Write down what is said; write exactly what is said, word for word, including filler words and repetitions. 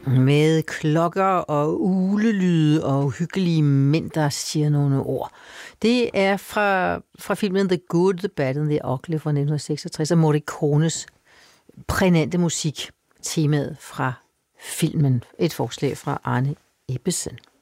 med klokker og ulelyde og hyggelige mænd, der siger nogle ord. Det er fra, fra filmen The Good, The Bad and The Ugly fra nitten seksogtres, og Morricones prænante musik, temaet fra filmen. Et forslag fra Arne Ebbesen.